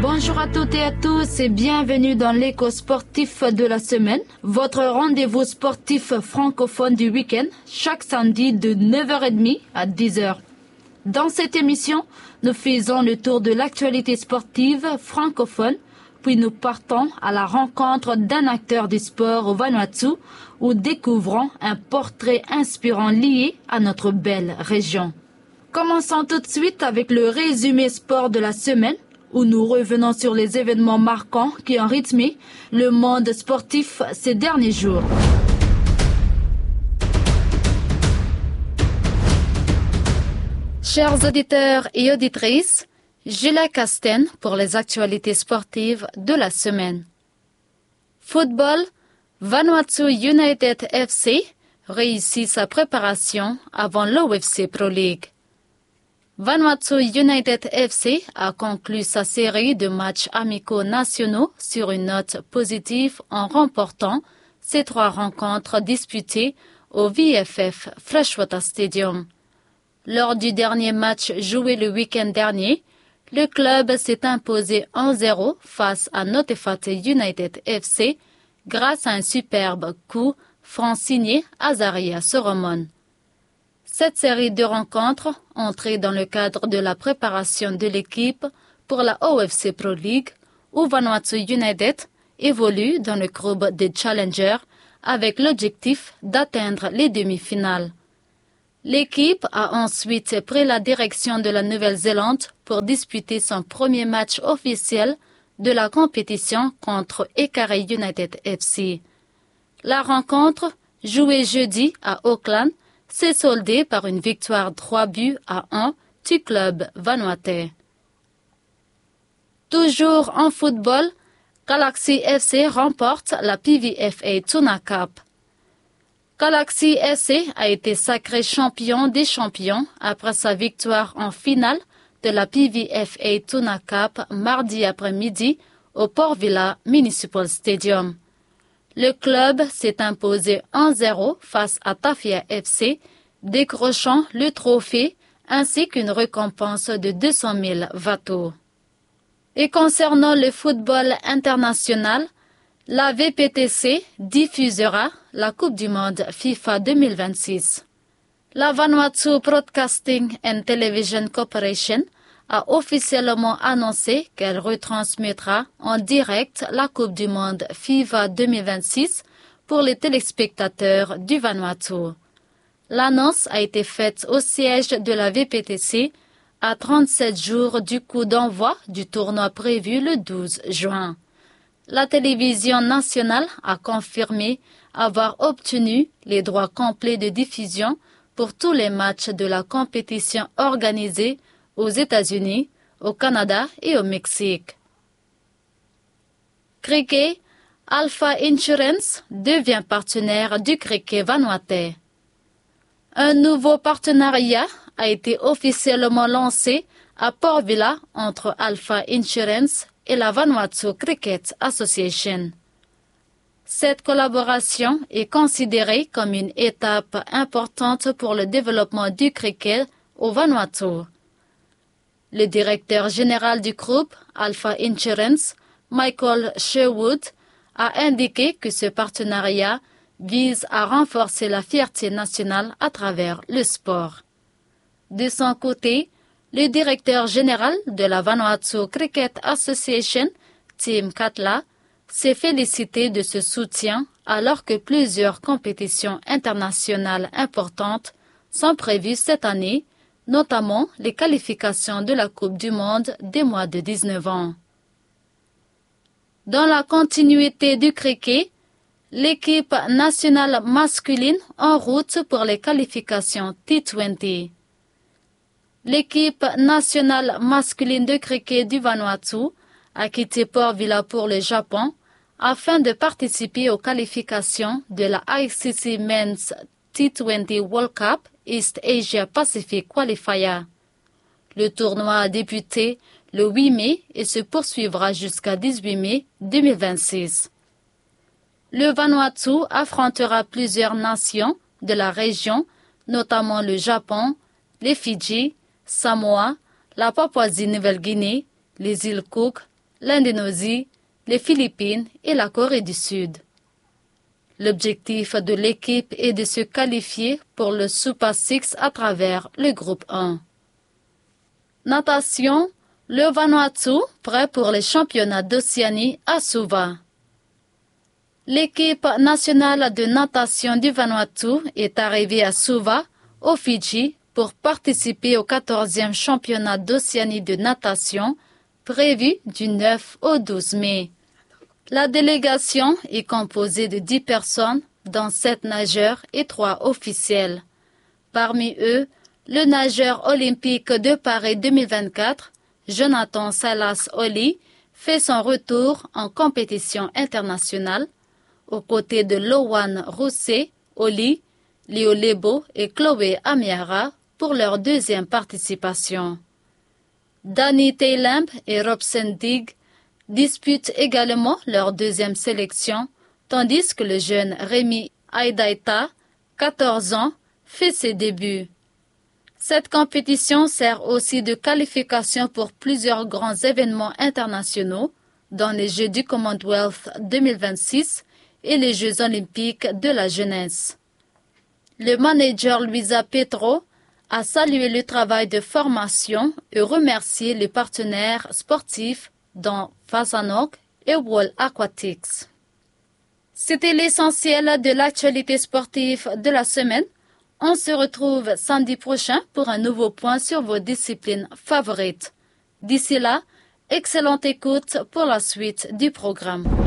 Bonjour à toutes et à tous et bienvenue dans l'écho sportif de la semaine, votre rendez-vous sportif francophone du week-end, chaque samedi de 9h30 à 10h. Dans cette émission, nous faisons le tour de l'actualité sportive francophone, puis nous partons à la rencontre d'un acteur du sport au Vanuatu où découvrons un portrait inspirant lié à notre belle région. Commençons tout de suite avec le résumé sport de la semaine, où nous revenons sur les événements marquants qui ont rythmé le monde sportif ces derniers jours. Chers auditeurs et auditrices, Gilles Casten pour les actualités sportives de la semaine. Football, Vanuatu United FC réussit sa préparation avant l'OFC Pro League. Vanuatu United FC a conclu sa série de matchs amicaux nationaux sur une note positive en remportant ses 3 rencontres disputées au VFF Freshwater Stadium. Lors du dernier match joué le week-end dernier, le club s'est imposé 1-0 face à Notefate United FC grâce à un superbe coup franc signé Azaria Solomon. Cette série de rencontres, entrée dans le cadre de la préparation de l'équipe pour la OFC Pro League, où Vanuatu United évolue dans le groupe des Challengers avec l'objectif d'atteindre les demi-finales. L'équipe a ensuite pris la direction de la Nouvelle-Zélande pour disputer son premier match officiel de la compétition contre Ekare United FC. La rencontre, jouée jeudi à Auckland, s'est soldée par une victoire 3-1 du club vanuatais. Toujours en football, Galaxy FC remporte la PVFA Tuna Cup. Galaxy FC a été sacré champion des champions après sa victoire en finale de la PVFA Tuna Cup mardi après-midi au Port Vila Municipal Stadium. Le club s'est imposé 1-0 face à Tafia FC, décrochant le trophée ainsi qu'une récompense de 200 000 vatos. Et concernant le football international, la VPTC diffusera la Coupe du Monde FIFA 2026. La Vanuatu Broadcasting and Television Corporation a officiellement annoncé qu'elle retransmettra en direct la Coupe du Monde FIFA 2026 pour les téléspectateurs du Vanuatu. L'annonce a été faite au siège de la VPTC à 37 jours du coup d'envoi du tournoi prévu le 12 juin. La télévision nationale a confirmé avoir obtenu les droits complets de diffusion pour tous les matchs de la compétition organisée aux États-Unis, au Canada et au Mexique. Cricket, Alpha Insurance devient partenaire du cricket vanuatais. Un nouveau partenariat a été officiellement lancé à Port Vila entre Alpha Insurance et la Vanuatu Cricket Association. Cette collaboration est considérée comme une étape importante pour le développement du cricket au Vanuatu. Le directeur général du groupe, Alpha Insurance, Michael Sherwood, a indiqué que ce partenariat vise à renforcer la fierté nationale à travers le sport. De son côté, le directeur général de la Vanuatu Cricket Association, Tim Katla, s'est félicité de ce soutien alors que plusieurs compétitions internationales importantes sont prévues cette année, notamment les qualifications de la Coupe du Monde des moins de 19 ans. Dans la continuité du cricket, l'équipe nationale masculine en route pour les qualifications T20. L'équipe nationale masculine de cricket du Vanuatu a quitté Port Vila pour le Japon afin de participer aux qualifications de la ICC Men's T20 World Cup East Asia Pacific Qualifier. Le tournoi a débuté le 8 mai et se poursuivra jusqu'à 18 mai 2026. Le Vanuatu affrontera plusieurs nations de la région, notamment le Japon, les Fidji, Samoa, la Papouasie-Nouvelle-Guinée, les îles Cook, l'Indonésie, les Philippines et la Corée du Sud. L'objectif de l'équipe est de se qualifier pour le Super Six à travers le groupe 1. Natation, le Vanuatu prêt pour les championnats d'Océanie à Suva. L'équipe nationale de natation du Vanuatu est arrivée à Suva, aux Fidji, pour participer au 14e championnat d'Océanie de natation prévu du 9 au 12 mai. La délégation est composée de 10 personnes, dont 7 nageurs et 3 officiels. Parmi eux, le nageur olympique de Paris 2024, Jonathan Salas Oli, fait son retour en compétition internationale, aux côtés de Lowan Rousset, Oli, Léo Lebo et Chloé Amiara pour leur deuxième participation. Danny Taylamb et Robson Digg disputent également leur deuxième sélection, tandis que le jeune Rémi Aidaita, 14 ans, fait ses débuts. Cette compétition sert aussi de qualification pour plusieurs grands événements internationaux, dont les Jeux du Commonwealth 2026 et les Jeux olympiques de la jeunesse. Le manager Luisa Petro a salué le travail de formation et remercié les partenaires sportifs dont Fasanok et World Aquatics. C'était l'essentiel de l'actualité sportive de la semaine. On se retrouve samedi prochain pour un nouveau point sur vos disciplines favorites. D'ici là, excellente écoute pour la suite du programme.